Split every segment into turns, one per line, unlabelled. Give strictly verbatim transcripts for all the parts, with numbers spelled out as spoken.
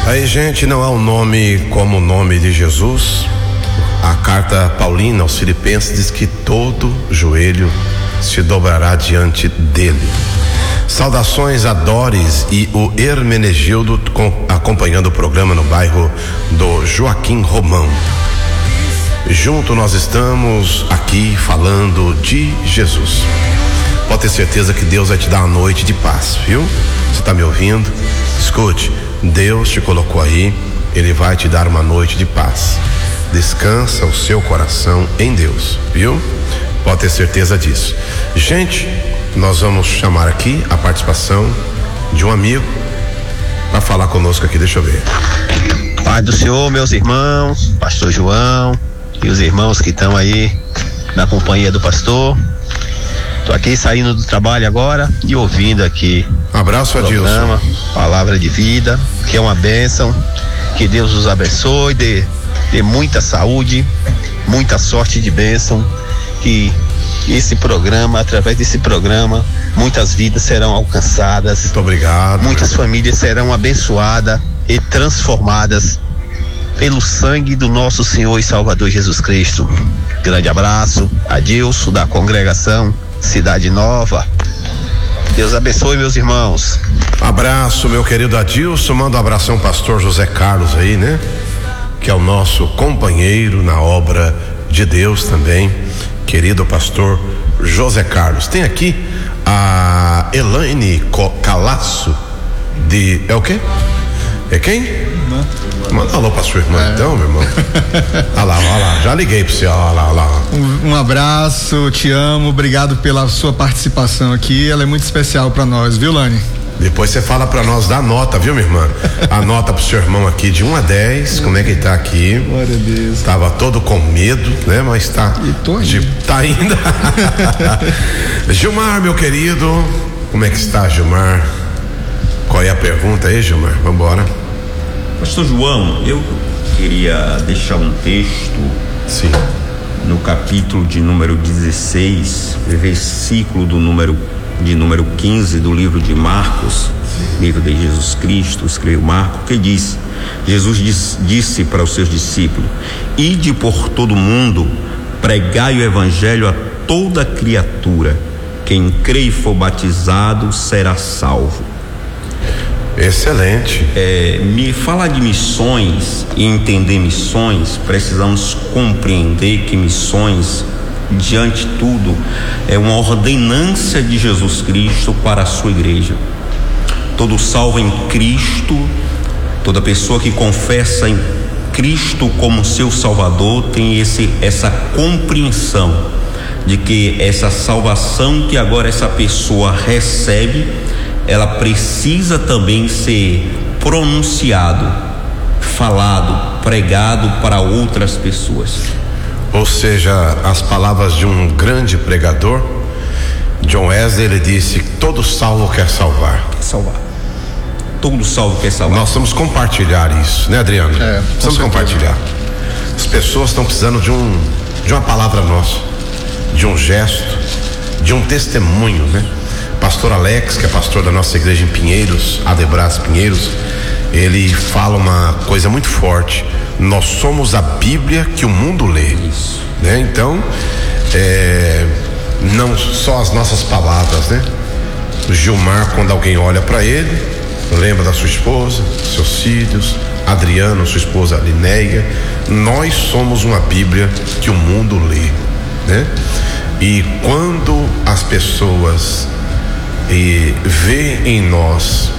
Aí, gente, não há um nome como o nome de Jesus. A carta paulina aos Filipenses diz que todo joelho se dobrará diante dele. Saudações a Doris e o Hermenegildo com, acompanhando o programa no bairro do Joaquim Romão. Junto nós estamos aqui falando de Jesus. Pode ter certeza que Deus vai te dar uma noite de paz, viu? Você está me ouvindo? Escute, Deus te colocou aí, Ele vai te dar uma noite de paz. Descansa o seu coração em Deus, viu? Pode ter certeza disso. Gente, nós vamos chamar aqui a participação de um amigo para falar conosco aqui. Deixa eu ver.
Pai do Senhor, meus irmãos, pastor João e os irmãos que estão aí na companhia do pastor. Tô aqui saindo do trabalho agora e ouvindo aqui.
Abraço, Adilson.
Palavra de vida, que é uma bênção. Que Deus os abençoe, dê, dê muita saúde, muita sorte de bênção. Que esse programa, através desse programa, muitas vidas serão alcançadas.
Muito obrigado.
Muitas famílias serão abençoadas e transformadas pelo sangue do nosso Senhor e Salvador Jesus Cristo. Grande abraço, Adilson, da congregação Cidade Nova. Deus abençoe, meus irmãos.
Abraço, meu querido Adilson. Manda um abração ao pastor José Carlos aí, né? Que é o nosso companheiro na obra de Deus também. Querido pastor José Carlos. Tem aqui a Elaine Calaço de... É o quê? É quem? Irmã. Manda alô pra sua irmã, é. Então, meu irmão. Olha lá, olha lá, já liguei pra você, olha lá, olha lá.
Um, um abraço, te amo, obrigado pela sua participação aqui, ela é muito especial pra nós, viu, Lani?
Depois você fala pra nós da nota, viu, minha irmã? A nota pro seu irmão aqui de um a dez, como é que ele tá aqui?
Glória a Deus.
Tava todo com medo, né? Mas tá.
E tô indo.
Tá ainda. Gilmar, meu querido, como é que está, Gilmar? Qual é a pergunta aí, Gilmar? Vambora.
Pastor João, eu queria deixar um texto.
Sim.
No capítulo de número dezesseis, versículo do número de número quinze do livro de Marcos, livro de Jesus Cristo, escreveu Marcos, que diz: Jesus disse, disse para os seus discípulos: ide por todo o mundo, pregai o evangelho a toda criatura, quem crê e for batizado será salvo.
Excelente.
É, me falar de missões e entender missões, precisamos compreender que missões, diante de tudo, é uma ordenança de Jesus Cristo para a sua igreja. Todo salvo em Cristo, toda pessoa que confessa em Cristo como seu Salvador, tem esse, essa compreensão de que essa salvação que agora essa pessoa recebe, ela precisa também ser pronunciado, falado, pregado para outras pessoas.
Ou seja, as palavras de um grande pregador, John Wesley, ele disse: todo salvo quer salvar.
Quer salvar. Todo salvo quer salvar.
Nós vamos compartilhar isso, né, Adriano?
É,
vamos compartilhar. As pessoas estão precisando de um, de uma palavra nossa, de um gesto, de um testemunho, né? Pastor Alex, que é pastor da nossa igreja em Pinheiros, Adebras Pinheiros, ele fala uma coisa muito forte: nós somos a Bíblia que o mundo lê.
Isso.
Né? Então, é, não só as nossas palavras, né? O Gilmar, quando alguém olha para ele, lembra da sua esposa, seus filhos, Adriano, sua esposa Linéia. Nós somos uma Bíblia que o mundo lê, né? E quando as pessoas e vê em nós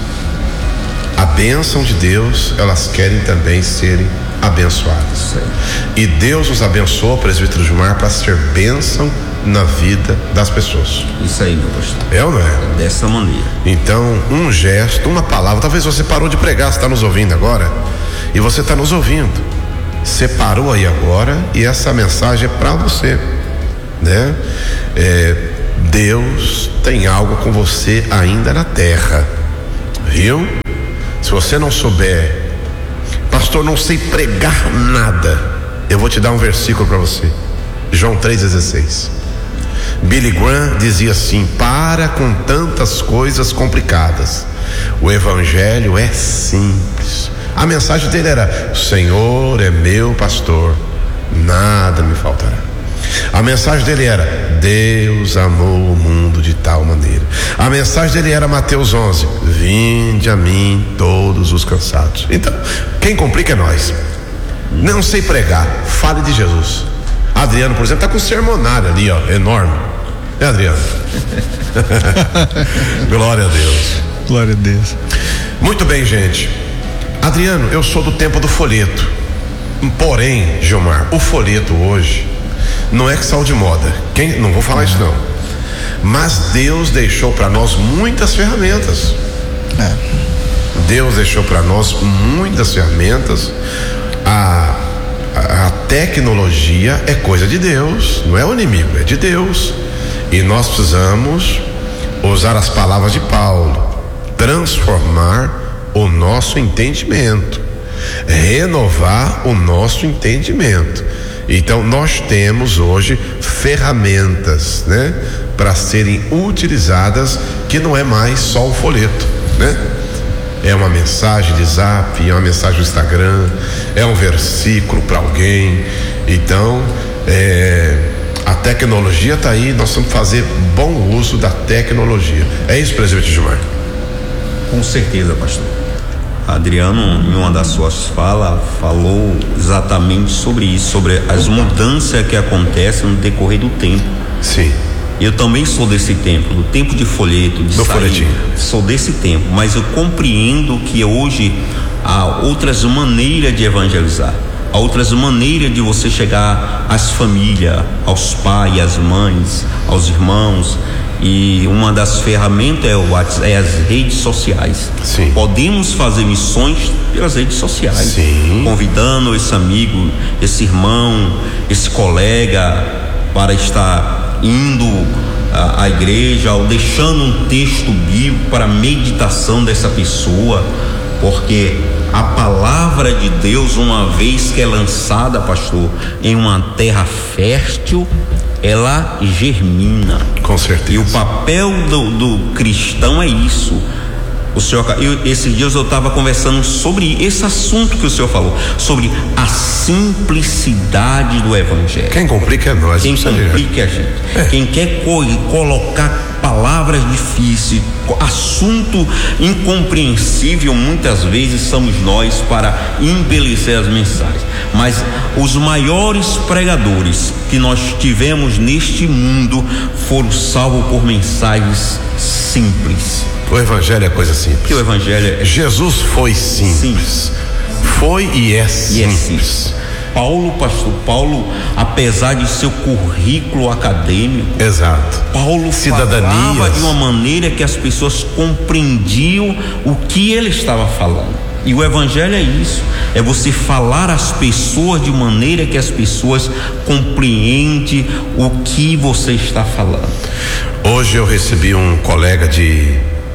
a bênção de Deus, elas querem também serem abençoadas. E Deus nos abençoou, presbítero Gilmar, para ser bênção na vida das pessoas.
Isso aí, meu pastor.
É ou não é?
Dessa maneira.
Então, um gesto, uma palavra. Talvez você parou de pregar, você está nos ouvindo agora, e você está nos ouvindo. Você parou aí agora e essa mensagem é para você, né? É, Deus tem algo com você ainda na terra, viu? Se você não souber, pastor, não sei pregar nada, eu vou te dar um versículo para você. João três dezesseis. Billy Graham dizia assim: para com tantas coisas complicadas, o evangelho é simples. A mensagem dele era: Senhor é meu pastor, nada me faltará. A mensagem dele era: Deus amou o mundo de tal maneira. A mensagem dele era Mateus onze: vinde a mim todos os cansados. Então, quem complica é nós. Não sei pregar, fale de Jesus. Adriano, por exemplo, está com um sermonário ali, ó, enorme. É, Adriano? Glória a Deus.
Glória a Deus.
Muito bem, gente. Adriano, eu sou do tempo do folheto. Porém, Gilmar, o folheto hoje não é que saiu de moda. Quem, não vou falar isso não. Mas Deus deixou para nós muitas ferramentas. É. Deus deixou para nós muitas ferramentas. A, a, a tecnologia é coisa de Deus, não é o inimigo, é de Deus. E nós precisamos usar as palavras de Paulo, transformar o nosso entendimento, renovar o nosso entendimento. Então nós temos hoje ferramentas, né, para serem utilizadas, que não é mais só o folheto, né? É uma mensagem de zap, é uma mensagem do Instagram, é um versículo para alguém. Então é, a tecnologia está aí, nós temos que fazer bom uso da tecnologia. É isso, presidente Gilmar?
Com certeza, pastor. Adriano, em uma das suas falas, falou exatamente sobre isso, sobre as mudanças que acontecem no decorrer do tempo.
Sim.
Eu também sou desse tempo, do tempo de folheto, de
do
sair,
folhetinho.
Sou desse tempo, mas eu compreendo que hoje há outras maneiras de evangelizar, há outras maneiras de você chegar às famílias, aos pais, às mães, aos irmãos. E uma das ferramentas é, o WhatsApp, é as redes sociais.
Sim.
Podemos fazer missões pelas redes sociais.
Sim.
Convidando esse amigo, esse irmão, esse colega para estar indo à, à igreja, ou deixando um texto bíblico para a meditação dessa pessoa, porque a palavra de Deus, uma vez que é lançada, pastor, em uma terra fértil, ela germina.
Com certeza.
E o papel do, do cristão é isso. O senhor, eu, esses dias eu estava conversando sobre esse assunto que o senhor falou, sobre a simplicidade do evangelho.
Quem complica é nós.
Quem complica é a gente. É. Quem quer co- colocar palavras difíceis, assunto incompreensível, muitas vezes somos nós para embelecer as mensagens. Mas os maiores pregadores que nós tivemos neste mundo foram salvos por mensagens simples.
O evangelho é coisa simples.
Que o evangelho é...
Jesus foi simples. simples. Foi e é simples. E é simples.
Paulo, pastor Paulo, apesar de seu currículo acadêmico,
exato,
Paulo falava de uma maneira que as pessoas compreendiam o que ele estava falando. E o evangelho é isso, é você falar às pessoas de maneira que as pessoas compreendem o que você está falando.
Hoje eu recebi um colega de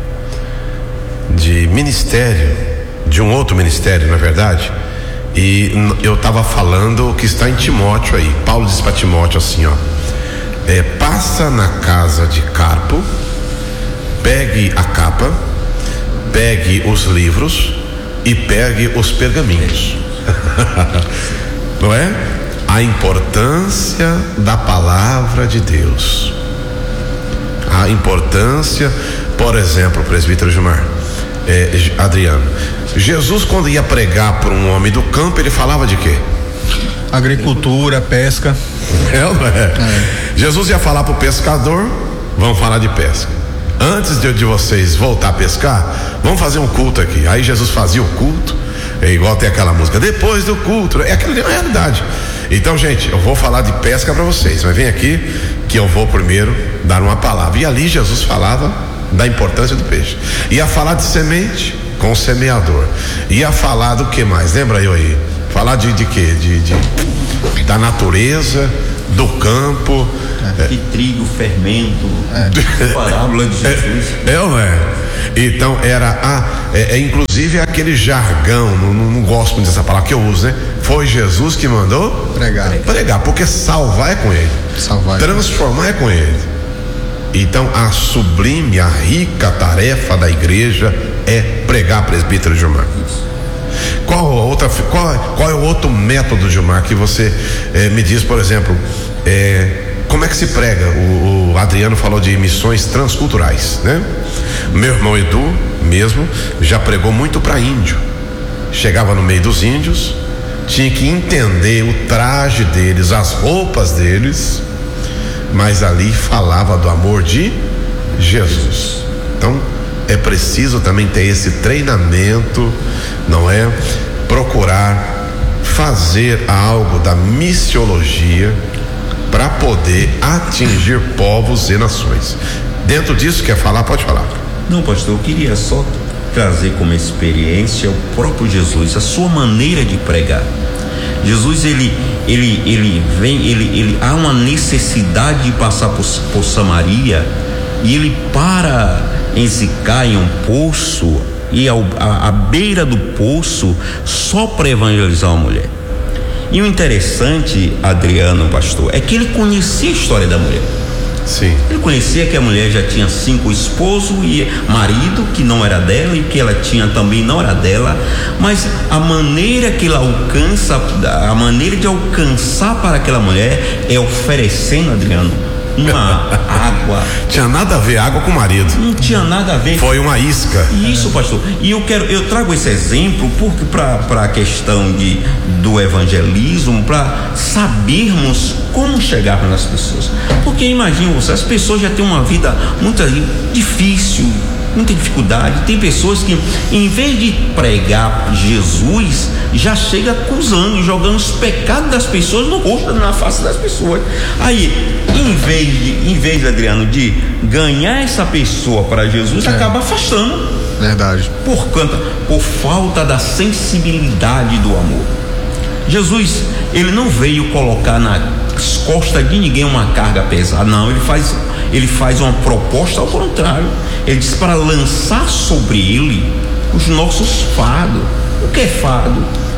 de ministério, de um outro ministério, na verdade, e eu estava falando o que está em Timóteo aí. Paulo disse para Timóteo assim, ó, é, passa na casa de Carpo, pegue a capa, pegue os livros e pegue os pergaminhos. Não é? A importância da palavra de Deus, a importância, por exemplo, presbítero Gilmar, é, Adriano, Jesus, quando ia pregar para um homem do campo, ele falava de quê?
Agricultura, pesca.
É, não é? É. Jesus ia falar para o pescador, vamos falar de pesca. Antes de, de vocês voltar a pescar, vamos fazer um culto aqui. Aí Jesus fazia o culto, é igual tem aquela música, depois do culto, é aquela é a realidade. Então, gente, eu vou falar de pesca para vocês, mas vem aqui que eu vou primeiro dar uma palavra. E ali Jesus falava da importância do peixe. Ia falar de semente com o semeador. Ia falar do que mais? Lembra eu aí? Falar de, de quê? De, de, da natureza, do campo.
É, de trigo, fermento, é. Parábola de Jesus.
É, é ou não é? Então era a, é, é inclusive aquele jargão, não, não, não gosto muito dessa palavra que eu uso, né? Foi Jesus que mandou
pregar,
pregar, porque salvar é com ele,
salvar
transformar é com ele. Então a sublime, a rica tarefa da igreja é pregar, presbítero Gilmar. Qual outra, qual, qual é o outro método, Gilmar, que você eh, me diz, por exemplo, eh, como é que se prega? O, o Adriano falou de missões transculturais, né? Meu irmão Edu mesmo já pregou muito para índio. Chegava no meio dos índios, tinha que entender o traje deles, as roupas deles, mas ali falava do amor de Jesus. Então é preciso também ter esse treinamento, não é? Procurar fazer algo da missiologia para poder atingir povos e nações. Dentro disso, quer falar? Pode falar.
Não, pastor, eu queria só trazer como experiência o próprio Jesus, a sua maneira de pregar. Jesus, ele, ele, ele vem, ele, ele há uma necessidade de passar por, por Samaria, e ele para em Sicar, em um poço, e ao, a, à beira do poço, só para evangelizar uma mulher. E o interessante, Adriano, pastor, é que ele conhecia a história da mulher.
Sim.
Ele conhecia que a mulher já tinha cinco esposos e marido que não era dela, e que ela tinha também não era dela, mas a maneira que ela alcança, a maneira de alcançar para aquela mulher é oferecendo, Adriano, uma água.
Tinha nada a ver água com o marido.
Não tinha nada a ver.
Foi uma isca.
Isso, pastor. E eu quero, eu trago esse exemplo porque para a questão de do evangelismo, para sabermos como chegar nas pessoas. Porque imagina você, as pessoas já têm uma vida muito difícil, muita dificuldade. Tem pessoas que, em vez de pregar Jesus, já chega acusando, jogando os pecados das pessoas no rosto, na face das pessoas. Aí, em vez de, em vez, Adriano, de ganhar essa pessoa para Jesus, é. acaba afastando.
Verdade.
Por conta, por falta da sensibilidade do amor. Jesus, ele não veio colocar nas costas de ninguém uma carga pesada, não. Ele faz, ele faz uma proposta ao contrário. Ele diz para lançar sobre ele os nossos fardos. O que é fardo?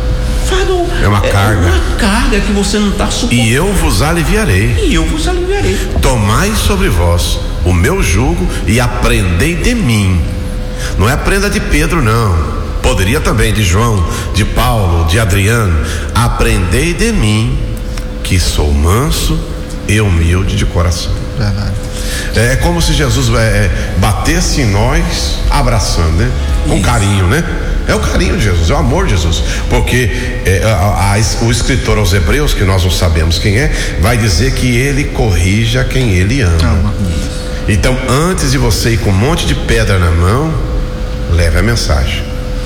Fardo
é uma
é
carga.
uma carga que você não está suportando.
E eu vos aliviarei.
E eu vos aliviarei.
Tomai sobre vós o meu jugo e aprendei de mim. Não é aprenda de Pedro, não. Poderia também de João, de Paulo, de Adriano. Aprendei de mim, que sou manso e humilde de coração.
Verdade.
É como se Jesus é, batesse em nós, abraçando, né? Com Isso. carinho, né? É o carinho de Jesus, é o amor de Jesus. Porque é, a, a, o escritor aos Hebreus, que nós não sabemos quem é, vai dizer que ele corrige a quem ele ama. ama. Então, antes de você ir com um monte de pedra na mão, leve a mensagem.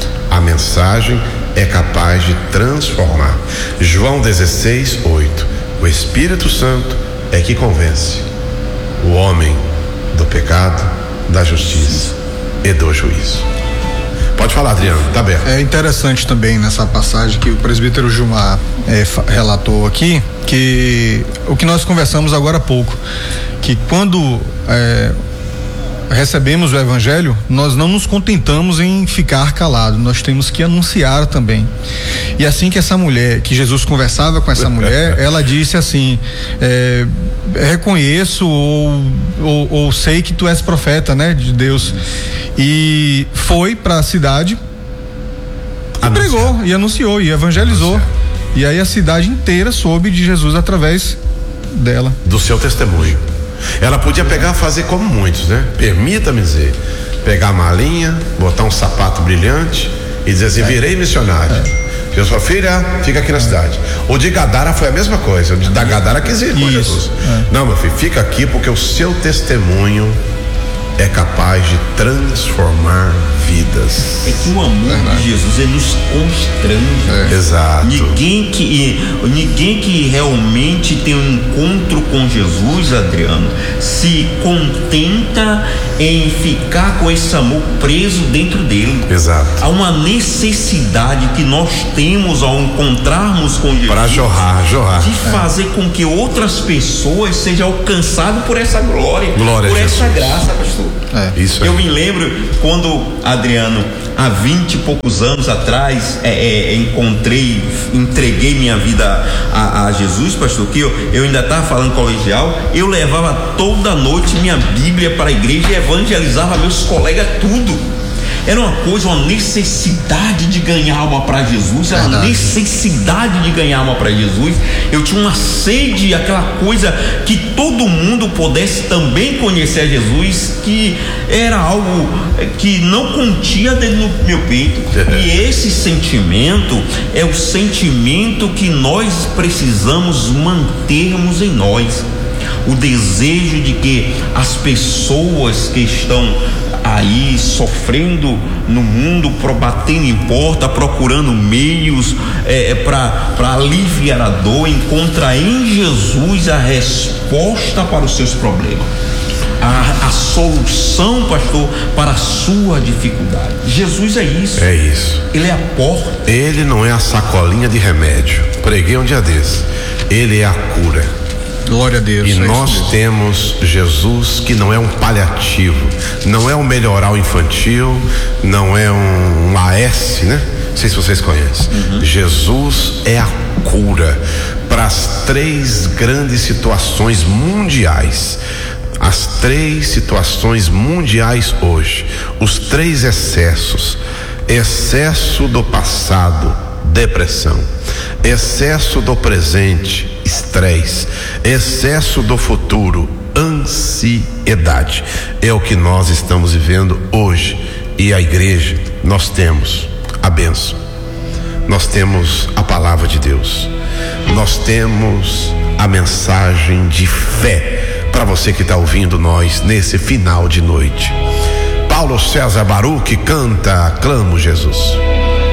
A mensagem é capaz de transformar. João dezesseis, oito. O Espírito Santo é que convence o homem do pecado, da justiça e do juízo. Pode falar, Adriano, tá aberto.
É interessante também nessa passagem que o presbítero Gilmar é, relatou aqui, que o que nós conversamos agora há pouco, que quando é, recebemos o evangelho, nós não nos contentamos em ficar calado, nós temos que anunciar também. E assim que essa mulher, que Jesus conversava com essa mulher, ela disse assim, é, reconheço ou, ou, ou sei que tu és profeta, né, de Deus. E foi para a cidade e Anunciar. pregou, e anunciou, e evangelizou. Anunciar. E aí a cidade inteira soube de Jesus através dela.
Do seu testemunho. Ela podia pegar, fazer como muitos, né? Permita-me dizer, pegar a malinha, botar um sapato brilhante e dizer assim, é. virei missionário. É. Jesus falou, filha, fica aqui na cidade. O de Gadara foi a mesma coisa. O de da Gadara quis ir com Jesus. É. Não, meu filho, fica aqui porque o seu testemunho é capaz de transformar vidas.
É que o amor é de Jesus, ele nos constrange.
É. Exato.
Ninguém que, ninguém que realmente tem um encontro com Jesus, Adriano, se contenta em ficar com esse amor preso dentro dele.
Exato.
Há uma necessidade que nós temos ao encontrarmos com Jesus
para jorrar, jorrar.
de fazer é. com que outras pessoas sejam alcançadas por essa glória,
glória
por essa graça, pastor.
É,
isso
eu
é.
me lembro quando, Adriano, há vinte e poucos anos atrás, é, é, encontrei, entreguei minha vida a, a Jesus, pastor, que eu, eu ainda estava falando colegial, eu levava toda noite minha Bíblia para a igreja e evangelizava meus colegas tudo. Era uma coisa, uma necessidade de ganhar alma para Jesus, era a necessidade de ganhar alma para Jesus. Eu tinha uma sede, aquela coisa que todo mundo pudesse também conhecer a Jesus, que era algo que não continha dentro do meu peito. E esse sentimento é o sentimento que nós precisamos mantermos em nós. O desejo de que as pessoas que estão aí sofrendo no mundo, batendo em porta, procurando meios é, para aliviar a dor, encontra em Jesus a resposta para os seus problemas, a, a solução, pastor, para a sua dificuldade. Jesus é isso.
É isso.
Ele é a porta.
Ele não é a sacolinha de remédio. Preguei um dia desse. Ele é a cura.
Glória a Deus.
E nós temos Jesus, que não é um paliativo, não é um melhoral infantil, não é um, um A S, né? Não sei se vocês conhecem. Uhum. Jesus é a cura para as três grandes situações mundiais. As três situações mundiais hoje, os três excessos: excesso do passado, depressão; excesso do presente, estresse; excesso do futuro, ansiedade. É o que nós estamos vivendo hoje. E a igreja, nós temos a bênção, nós temos a palavra de Deus, nós temos a mensagem de fé para você que está ouvindo nós nesse final de noite. Paulo César Baruch canta: aclamo Jesus.